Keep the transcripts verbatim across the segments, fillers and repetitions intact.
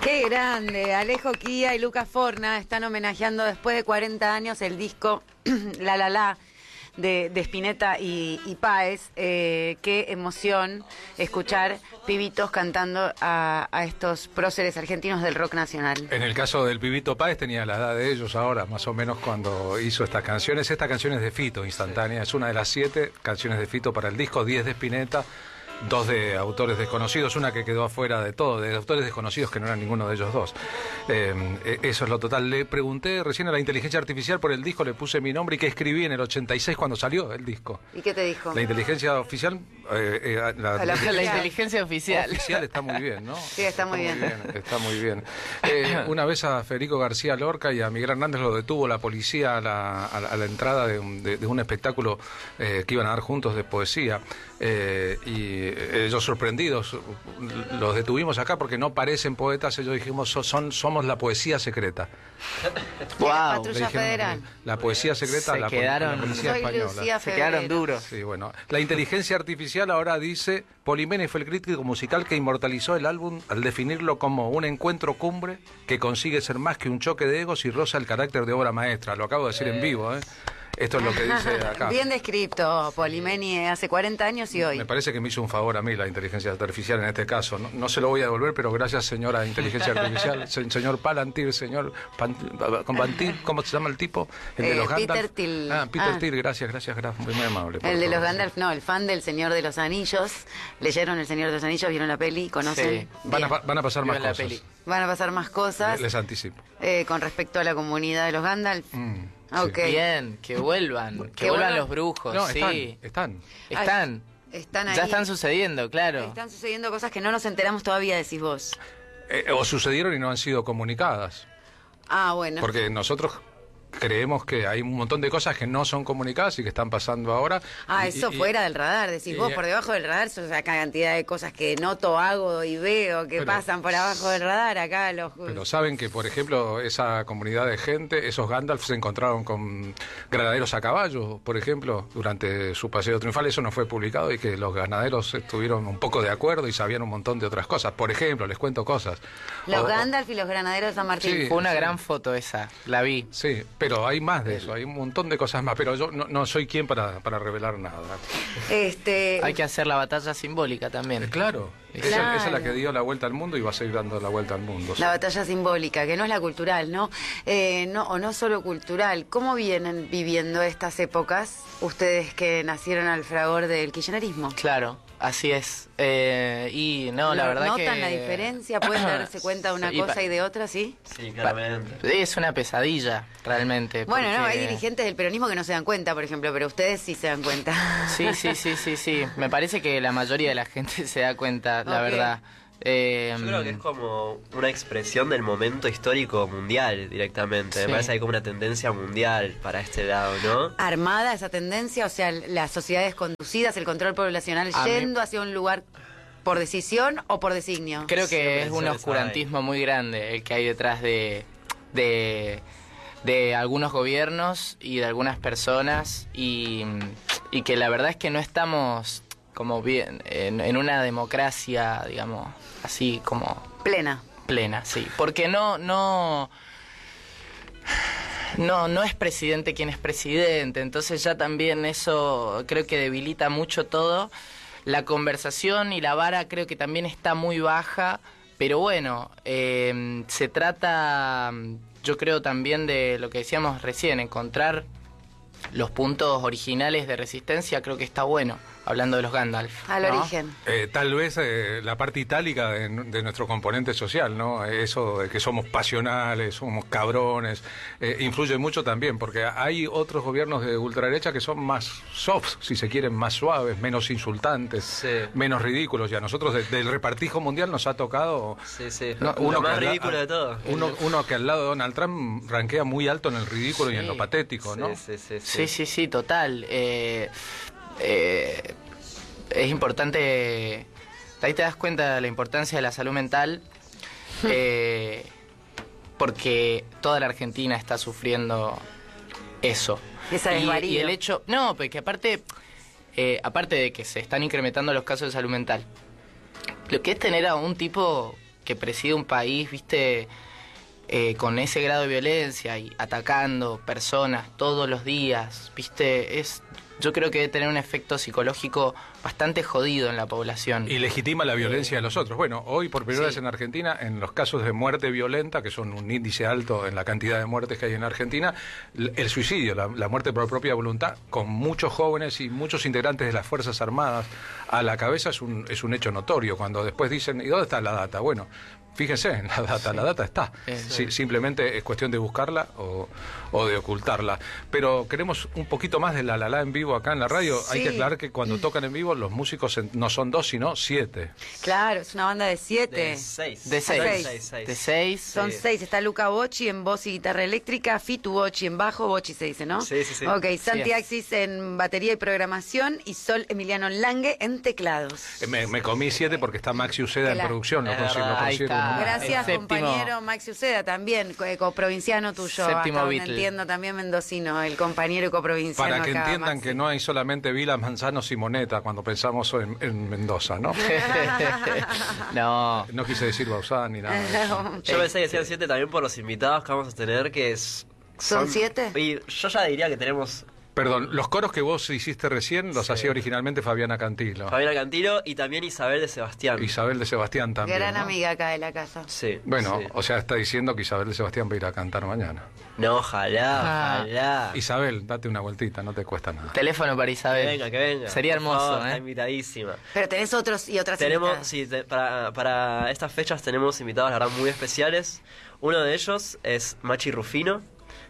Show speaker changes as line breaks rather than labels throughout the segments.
Qué grande, Alejo Kia y Lucas Forna están homenajeando después de cuarenta años el disco La La La de, de Spinetta y, y Páez. Eh, qué emoción escuchar pibitos cantando a, a estos próceres argentinos del rock nacional.
En el caso del pibito Páez tenía la edad de ellos ahora, más o menos cuando hizo estas canciones. Esta canción es de Fito, instantánea, es una de las siete canciones de Fito para el disco, diez de Spinetta, dos de autores desconocidos, una que quedó afuera de todo, de autores desconocidos que no eran ninguno de ellos dos. Eh, eso es lo total. Le pregunté recién a la inteligencia artificial por el disco, le puse mi nombre y que escribí en el ochenta y seis cuando salió el disco.
¿Y qué te dijo?
La inteligencia oficial... Eh, eh, la,
la, la inteligencia oficial.
Oficial está muy bien, ¿no?
Sí, está, está muy bien.
bien. Está muy bien. Eh, una vez a Federico García Lorca y a Miguel Hernández lo detuvo la policía a la, a la, a la entrada de un, de, de un espectáculo eh, que iban a dar juntos de poesía. Eh, y ellos sorprendidos los detuvimos acá porque no parecen poetas. Ellos dijimos son somos la poesía secreta.
Wow. La patrulla federal.
La poesía secreta.
Se
la,
quedaron.
La policía
Soy
española.
Lucía
Se quedaron duros.
Sí, bueno. La inteligencia artificial ahora dice Poliménez fue el crítico musical que inmortalizó el álbum al definirlo como un encuentro cumbre que consigue ser más que un choque de egos y roza el carácter de obra maestra. Lo acabo de decir eh. en vivo, ¿eh? Esto es lo que dice acá.
Bien descrito, Polimeni, hace cuarenta años y hoy.
Me parece que me hizo un favor a mí la inteligencia artificial en este caso. No, no se lo voy a devolver, pero gracias, señora inteligencia artificial, se, señor Palantir, señor Pan, Pantir, ¿cómo se llama el tipo? El de
eh,
los Gandalf.
Peter Thiel.
Ah, Peter
ah.
Thiel, gracias, gracias, gracias, muy amable.
El de los Gandalf, no, el fan del Señor de los Anillos. ¿Leyeron El Señor de los Anillos? ¿Vieron la peli? ¿Conocen?
Sí.
Van a, van a pasar más
la
cosas.
peli.
Van a pasar más cosas.
Les, les anticipo.
Eh, con respecto a la comunidad de los Gandalf.
Mm.
Okay.
Sí. Bien, que vuelvan, que,
que
vuelvan
vuelvan
los brujos,
No,
sí.
están, están.
Están.
Están ahí.
Ya están sucediendo, claro.
Están sucediendo cosas que no nos enteramos todavía, decís vos.
Eh, o sucedieron y no han sido comunicadas.
Ah, bueno.
Porque nosotros creemos que hay un montón de cosas que no son comunicadas y que están pasando ahora.
Ah,
y,
eso
y,
fuera del radar, decís
y,
vos, por debajo del radar, son acá cantidad de cosas que noto, hago y veo que
pero,
pasan por abajo del radar, acá los...
Pero saben que, por ejemplo, esa comunidad de gente, esos Gandalf se encontraron con granaderos a caballo, por ejemplo, durante su paseo triunfal. Eso no fue publicado y que los ganaderos estuvieron un poco de acuerdo y sabían un montón de otras cosas. Por ejemplo, les cuento cosas.
Los
o,
Gandalf y los granaderos de San Martín.
Sí,
Fue una
sí.
gran foto esa, la vi.
Sí, pero hay más de eso, hay un montón de cosas más, pero yo no, no soy quien para, para revelar nada.
Este...
Hay que hacer la batalla simbólica también.
Eh, claro,
Claro.
Esa, esa es la que dio la vuelta al mundo y va a seguir dando la vuelta al mundo.
La batalla simbólica, que no es la cultural, ¿no? Eh, no o no solo cultural. ¿Cómo vienen viviendo estas épocas ustedes que nacieron al fragor del kirchnerismo?
Claro, así es. Eh, y no, la verdad que...
¿Notan la diferencia? ¿Pueden darse cuenta de una
Sí,
cosa
pa-
y de otra, sí?
Sí, claramente.
Es una pesadilla, realmente.
Bueno, no,
porque-
hay dirigentes del peronismo que no se dan cuenta, por ejemplo, pero ustedes sí se dan cuenta.
Sí, sí, sí, sí, sí. Me parece que la mayoría de la gente se da cuenta, la
Ok.
verdad. Eh,
Yo creo que es como una expresión del momento histórico mundial directamente. Me
Sí.
parece que hay como una tendencia mundial para este lado, ¿no?
Armada esa tendencia, o sea, las sociedades conducidas, el control poblacional
A mí-
yendo hacia un lugar por decisión o por designio.
Creo que
Siempre
es
se
un
sabe.
oscurantismo muy grande el que hay detrás de, de, de algunos gobiernos y de algunas personas y, y que la verdad es que no estamos como bien en, en una democracia, digamos, así como
Plena.
plena, sí, porque no no no no es presidente quien es presidente, entonces ya también eso creo que debilita mucho todo. La conversación y la vara creo que también está muy baja, pero bueno, eh, se trata, yo creo también de lo que decíamos recién, encontrar los puntos originales de resistencia, creo que está bueno, hablando de los Gandalf.
Al
¿no?
origen.
Eh, tal vez eh, la parte itálica de, de nuestro componente social, ¿no? Eso de que somos pasionales, somos cabrones, eh, influye mucho también, porque hay otros gobiernos de ultraderecha que son más soft, si se quieren, más suaves, menos insultantes,
Sí.
menos ridículos, y a nosotros de- del repartijo mundial nos ha tocado...
Sí, sí.
No,
Lo
que
más
al la-
ridículo de todo.
Uno, uno que al lado de Donald Trump rankea muy alto en el ridículo y en
Sí.
lo patético, ¿no?
Sí, sí, sí, sí.
Sí, sí, sí, total. Eh, eh, es importante, ahí te das cuenta de la importancia de la salud mental, eh, porque toda la Argentina está sufriendo eso.
Esa
y,
desvarío.
y el hecho, no, porque aparte, eh, aparte de que se están incrementando los casos de salud mental, lo que es tener a un tipo que preside un país, viste, eh, con ese grado de violencia y atacando personas todos los días, viste, es... Yo creo que debe tener un efecto psicológico bastante jodido en la población.
Y legitima la violencia de los otros. Bueno, hoy por primera
Sí.
vez en Argentina, en los casos de muerte violenta, que son un índice alto en la cantidad de muertes que hay en Argentina, el suicidio, la, la muerte por propia voluntad, con muchos jóvenes y muchos integrantes de las Fuerzas Armadas a la cabeza, es un, es un hecho notorio. Cuando después dicen, ¿y dónde está la data? Bueno, fíjense en la data, sí. la data está.
Eh,
sí, simplemente es cuestión de buscarla o, o de ocultarla. Pero queremos un poquito más de la La La en vivo acá en la radio.
Sí.
Hay que aclarar que cuando tocan en vivo los músicos en- no son dos, sino siete.
Claro, es una banda de siete.
De seis.
De seis.
Seis.
Seis, seis.
De seis.
Son
Sí.
seis, está Luca Bocci en voz y guitarra eléctrica, Fitu Bocci en bajo, Bocci se dice, ¿no?
Sí, sí, sí.
Ok, Santi
Sí.
Axis en batería y programación y Sol Emiliano Lange en teclados.
Eh, Me, me comí siete porque está Maxi Uceda en
Claro.
producción, no
Es
consigo, no
verdad.
Ahí
consigo
está.
nada.
Gracias,
el séptimo-
compañero Maxi Uceda, también, co- eh, coprovinciano tuyo,
Séptimo
hasta donde
Beatle.
entiendo, también mendocino, el compañero y coprovinciano
Para que
acá,
entiendan
Maxi.
que no hay solamente Vilas, Manzanos y Moneta cuando pensamos en, en Mendoza, ¿no?
No.
No quise decir Bausán ni nada de eso.
Yo pensé que decían siete también por los invitados que vamos a tener, que es...
¿Son siete?
Y yo ya diría que tenemos
Perdón, los coros que vos hiciste recién los
Sí.
hacía originalmente Fabiana Cantilo.
Fabiana Cantilo y también Isabel de Sebastián.
Isabel de Sebastián también.
Gran
¿no?
amiga acá de la casa.
Sí.
Bueno,
sí.
o sea, está diciendo que Isabel de Sebastián va a ir a cantar mañana.
No, ojalá,
Ah.
ojalá.
Isabel, date una vueltita, no te cuesta nada.
Teléfono para
Que
Isabel.
venga, que venga.
Sería
Por
hermoso,
favor,
¿eh?
Está invitadísima.
Pero tenés otros y otras
Tenemos,
invitadas.
sí, te- para, para estas fechas tenemos invitados, la verdad, muy especiales. Uno de ellos es Machi Rufino,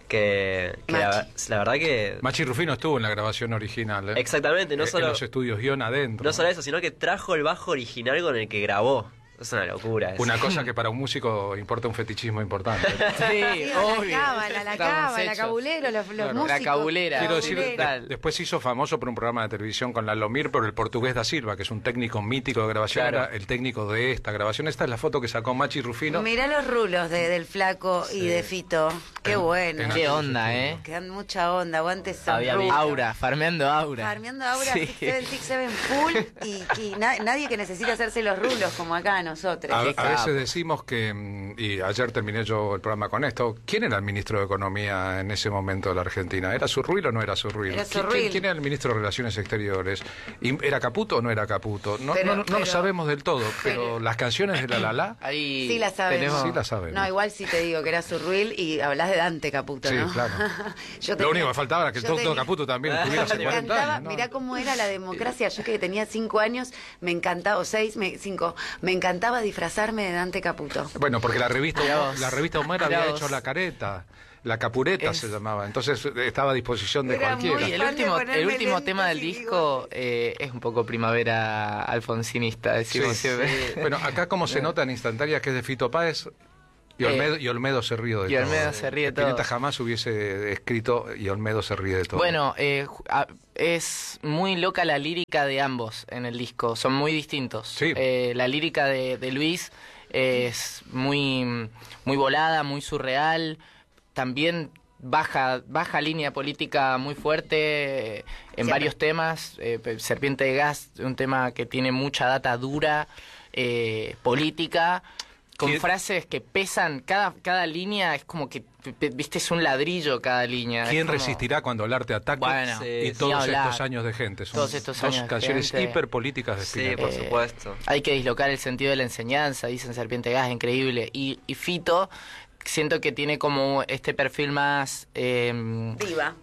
que, que la,
Machi.
la verdad que...
Machi Rufino estuvo en la grabación original, ¿eh?
Exactamente, no
Eh,
solo,
En los estudios guión adentro.
no solo eso, sino que trajo el bajo original con el que grabó. Es una locura eso.
Una cosa que para un músico importa un fetichismo importante.
Sí,
Sí,
obvio.
la cábala, la
Estamos
cábala, la
hechos.
cabulero, los, los
Claro.
músicos.
La cabulera.
Quiero decir,
Cabulero.
de- después se hizo famoso por un programa de televisión con la Lomir por el portugués da Silva, que es un técnico mítico de grabación,
Claro.
era el técnico de esta grabación. Esta es la foto que sacó Machi Rufino.
Mirá los rulos de, del flaco y de Fito. Qué
En-
bueno.
en
Qué onda, ¿eh?
Que dan mucha onda, aguante esos
Había
rulos.
Aura, farmeando aura.
Farmeando Aura,
Sí.
six seven six seven full y, y na- nadie que necesite hacerse los rulos como acá nosotros.
A,
Qué
a
capo.
veces decimos que, mm, y ayer terminé yo el programa con esto, ¿quién era el ministro de Economía en ese momento de la Argentina? ¿Era Zurruil o no era Zurruil?
Era
¿Qui-
Zurruil.
¿Quién, quién era el ministro de Relaciones Exteriores? ¿Y ¿Era Caputo o no era Caputo? No,
Pero-
no, no
pero-
lo sabemos del todo, pero
pero-
las canciones de La La La,
Ahí
Sí la sabemos.
tenemos-
sí las sabemos.
No, igual sí te digo que era Zurruil y hablas de Dante Caputo,
Sí,
¿no?
claro.
Yo
Lo
tenía-
único que faltaba era que
yo
todo, todo
tenía-
Caputo también estuviera hace
Me
cuarenta
encantaba,
años. ¿no?
mirá cómo era la democracia. Yo que tenía cinco años, me encantaba, o seis, me, cinco, me encantaba disfrazarme de Dante Caputo.
Bueno, porque la revista,
Mirá vos.
la revista Homero
Mirá
había
vos.
hecho la careta, la capureta
Es-
se llamaba, entonces eh, estaba a disposición de
Era
cualquiera.
muy
Y el
fan de
último, el
ponerme
último
lentes
tema del
y
disco eh, es un poco primavera alfonsinista, decimos
Sí,
siempre.
sí. Bueno, acá como se nota en instantánea que es de Fito Páez, y Olmedo, y Olmedo se ríe de
y
todo.
Olmedo se ríe de todo.
Spinetta jamás hubiese escrito y Olmedo se ríe de todo.
Bueno, eh, ju- a- es muy loca la lírica de ambos en el disco, son muy distintos.
Sí.
Eh, la lírica de, de Luis es muy, muy volada, muy surreal, también baja, baja línea política muy fuerte eh, en
Siempre.
varios temas. Eh, pe- Serpiente de Gas, un tema que tiene mucha data dura, eh, política, con
¿Quién-
frases que pesan, cada, cada línea es como que, pe- viste, es un ladrillo cada línea. es
¿Quién
como-
resistirá cuando el arte ataque?
Bueno,
Sí,
y
sí.
todos
Ni hablar.
estos años de gente. Son
Todos estos
dos
años de
canciones
gente.
hiperpolíticas de
Sí,
Spinetta.
por
Eh,
supuesto.
Hay que dislocar el sentido de la enseñanza, dicen Serpiente de Gas, increíble. Y, y Fito, siento que tiene como este perfil más... eh,
Viva.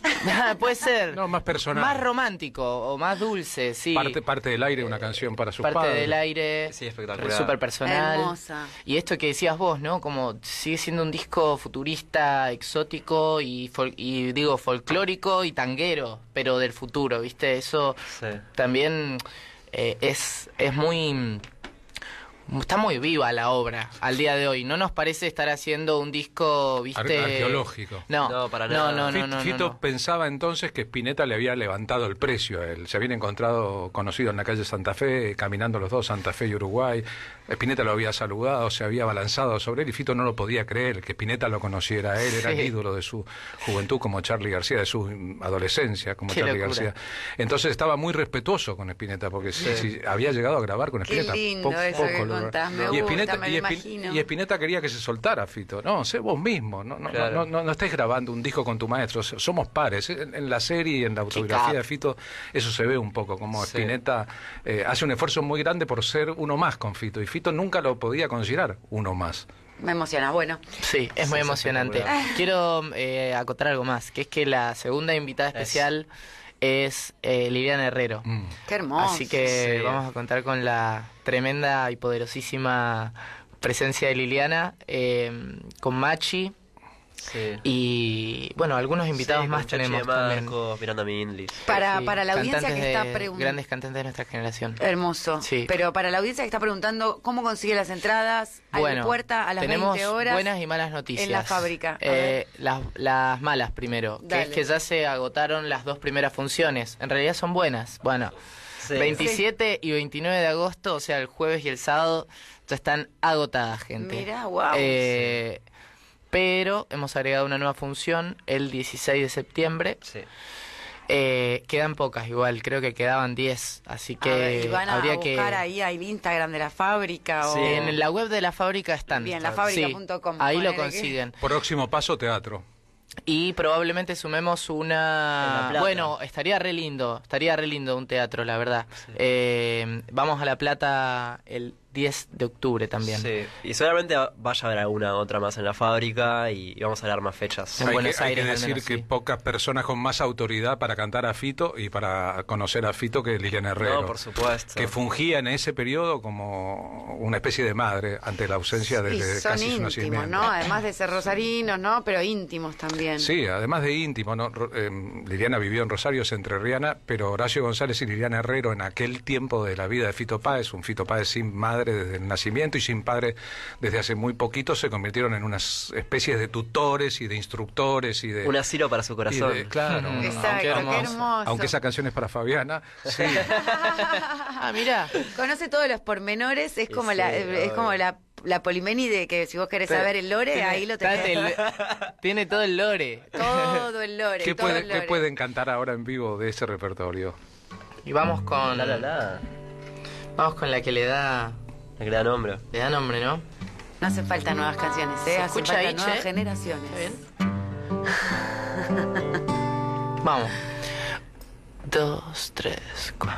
puede ser.
No, más personal.
Más romántico o más dulce, sí.
Parte, parte del aire, una canción para sus
Parte
padres.
del aire,
Sí, espectacular.
súper personal.
Hermosa.
Y esto que decías vos, ¿no? Como sigue siendo un disco futurista, exótico y, fol- y digo, folclórico y tanguero, pero del futuro, ¿viste? Eso
Sí.
también eh, es, es muy... Está muy viva la obra al día de hoy. No nos parece estar haciendo un disco, ¿viste?
Ar- arqueológico.
No,
No, para
no,
nada.
no, no,
Fit-
no,
Fito
no, no.
pensaba entonces que Spinetta le había levantado el precio a él. Se habían encontrado conocido en la calle Santa Fe, caminando los dos, Santa Fe y Uruguay. Spinetta lo había saludado, se había abalanzado sobre él y Fito no lo podía creer, que Spinetta lo conociera a él, era
Sí.
el ídolo de su juventud como Charly García, de su adolescencia como
Qué
Charly
locura.
García. Entonces estaba muy respetuoso con Spinetta, porque si, si había llegado a grabar con
Qué
Spinetta.
lindo
po-
eso que
poco lo-
contás, me
y
gusta,
Spinetta,
me
y,
lo
Spin-
imagino.
y Spinetta quería que se soltara, Fito. No, sé vos mismo, no, no,
Claro.
no, no, no estés grabando un disco con tu maestro, somos pares. En, en la serie y en la autobiografía
Chica.
de Fito, eso se ve un poco, como
Sí.
Spinetta eh, hace un esfuerzo muy grande por ser uno más con Fito, y Fito nunca lo podía considerar uno más.
Me emociona, bueno.
Sí, es muy
Sí, es
emocionante.
espectacular.
Quiero eh, acotar algo más, que es que la segunda invitada especial es eh, Liliana Herrero.
Mm.
Qué hermoso.
Así que
Sí.
vamos a contar con la tremenda y poderosísima presencia de Liliana, eh, con Machi
Sí.
y, bueno, algunos invitados
Sí,
más
con Chachi
tenemos
de
también.
Marco, Miranda Mindlis.
Para,
Sí,
para la audiencia
cantantes
que está
de-
preguntando.
Grandes cantantes de nuestra generación.
Hermoso.
Sí.
Pero para la audiencia que está preguntando cómo consigue las entradas, a la
Bueno,
puerta a las
tenemos
veinte horas.
buenas y malas noticias.
en la fábrica. A
Eh, las, las malas primero, que
Dale.
es que ya se agotaron las dos primeras funciones. En realidad son buenas. Bueno,
Sí.
veintisiete y veintinueve de agosto, o sea, el jueves y el sábado, ya están agotadas, gente.
Mirá, guau.
Eh, Pero hemos agregado una nueva función el dieciséis de septiembre.
Sí.
Eh, quedan pocas igual, creo que quedaban diez, así que
A ver, y van a
habría
buscar
que...
ahí al Instagram de la fábrica.
Sí,
o...
En la web de la fábrica están.
Bien, lafábrica punto com,
Sí, ahí lo
ponele que-
consiguen.
Próximo paso, teatro.
Y probablemente sumemos
En La
una...
Plata.
Bueno, estaría re lindo, estaría re lindo un teatro, la verdad.
Sí.
Eh, vamos a La Plata el diez de octubre también.
Sí. Y seguramente vaya a haber alguna otra más en la fábrica y, y vamos a dar más fechas.
En
hay
Buenos
que, hay que
Aires, al
decir
menos,
que
sí.
pocas personas con más autoridad para cantar a Fito y para conocer a Fito que Liliana Herrero.
No, por supuesto.
Que fungía en ese periodo como una especie de madre ante la ausencia
Y
desde
son
casi su
íntimos,
nacimiento.
¿no? Además de ser rosarinos, ¿no? Pero íntimos también.
Sí, además de íntimo, ¿no? Ro- eh, Liliana vivió en Rosario, es entrerriana, pero Horacio González y Liliana Herrero en aquel tiempo de la vida de Fito Páez, un Fito Páez sin madre desde el nacimiento y sin padre desde hace muy poquito, se convirtieron en unas especies de tutores y de instructores y de...
Un asilo para su
y
corazón.
de- claro.
Mm.
Exacto,
Qué
qué
hermoso.
hermoso.
Aunque esa canción es para Fabiana, sí.
Ah, mira.
Conoce todos los pormenores, es
Y
como
sí,
la, eh, es
obvio.
como la, la Poliménide, que si vos querés saber el lore,
Tiene-
ahí lo
está
tenés.
el- Tiene todo el lore.
Todo el lore,
¿Qué,
todo
puede-
el
qué
lore.
pueden cantar ahora en vivo de ese repertorio?
Y vamos con...
La, la, la.
Vamos con la que le da...
La que le da nombre.
Le da nombre, ¿no?
No hace falta nuevas canciones, ¿eh?
¿Se
Hace
escucha
falta
ahí,
nuevas
che?
generaciones.
¿Está bien? Vamos. Dos, tres, cuatro.